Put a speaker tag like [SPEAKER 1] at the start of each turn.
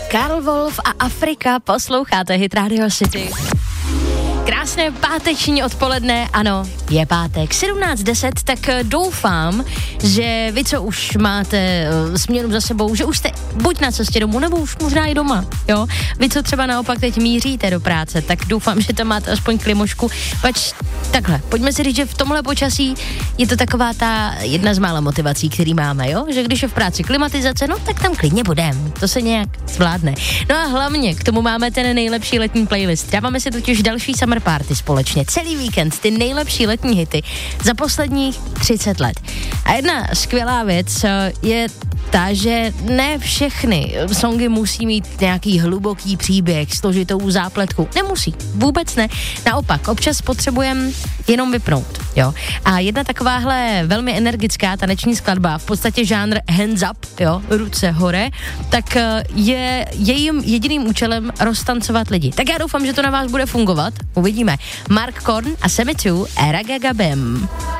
[SPEAKER 1] Karl Wolf a Afrika, posloucháte Hit Radio City. Krásné páteční odpoledne, ano, je pátek, 17:10, tak doufám, že vy, co už máte směru za sebou, že už jste buď na cestě domů, nebo už možná i doma, jo. Vy, co třeba naopak teď míříte do práce, tak doufám, že tam máte aspoň klimošku, pač takhle, pojďme si říct, že v tomhle počasí je to taková ta jedna z mála motivací, který máme, jo, že když je v práci klimatizace, no tak tam klidně budem, to se nějak zvládne. No a hlavně k tomu máme ten nejlepší letní playlist, dáváme si totiž další summer party společně, celý víkend, ty nejlepší letní hity za posledních 30 let. A jedna skvělá věc je ta, že ne všechny songy musí mít nějaký hluboký příběh, složitou zápletku. Nemusí, vůbec ne. Naopak, občas potřebujeme jenom vypnout, jo. A jedna takováhle velmi energická taneční skladba, v podstatě žánr hands up, jo, ruce hore, tak je jejím jediným účelem roztancovat lidi. Tak já doufám, že to na vás bude fungovat. Uvidíme. Mark Korn a Semi 2 Era Gaga Bam.